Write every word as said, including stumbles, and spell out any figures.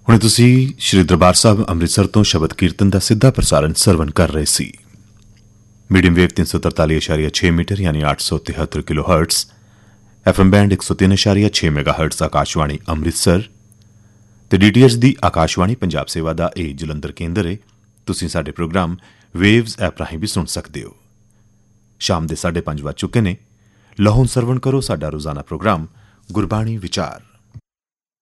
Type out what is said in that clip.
ਹੁਣ ਤੁਸੀਂ ਸ਼੍ਰੀ ਦਰਬਾਰ ਸਾਹਿਬ ਅੰਮ੍ਰਿਤਸਰ ਤੋਂ ਸ਼ਬਦ ਕੀਰਤਨ ਦਾ ਸਿੱਧਾ ਪ੍ਰਸਾਰਣ ਸਰਵਣ ਕਰ ਰਹੇ ਸੀ। ਮੀਡੀਅਮ ਵੇਵ ਤਿੰਨ ਸੌ ਤਰਤਾਲੀ ਇਸ਼ਾਰੀਆ ਛੇ ਮੀਟਰ ਯਾਨੀ ਅੱਠ ਸੌ ਤਿਹੱਤਰ ਕਿਲੋ ਹਰਟਸ, ਐਫਐਮ ਬੈਂਡ ਇੱਕ ਸੌ ਤਿੰਨ ਇਸ਼ਾਰੀਆ ਛੇ ਮੈਗਾ ਹਰਟਸ ਆਕਾਸ਼ਵਾਣੀ ਅੰਮ੍ਰਿਤਸਰ ਤੇ ਡੀਟੀਐਚ ਦੀ ਆਕਾਸ਼ਵਾਣੀ ਪੰਜਾਬ ਸੇਵਾ ਦਾ ਇਹ ਜਲੰਧਰ ਕੇਂਦਰ ਹੈ। ਤੁਸੀਂ ਸਾਡੇ ਪ੍ਰੋਗਰਾਮ ਵੇਵਜ਼ ਐਪ ਰਾਹੀਂ ਵੀ ਸੁਣ ਸਕਦੇ ਹੋ। ਸ਼ਾਮ ਦੇ ਸਾਢੇ ਪੰਜ ਵੱਜ ਚੁੱਕੇ ਨੇ। ਲਹੋਂ ਸਰਵਣ ਕਰੋ ਸਾਡਾ ਰੋਜ਼ਾਨਾ ਪ੍ਰੋਗਰਾਮ ਗੁਰਬਾਣੀ ਵਿਚਾਰ।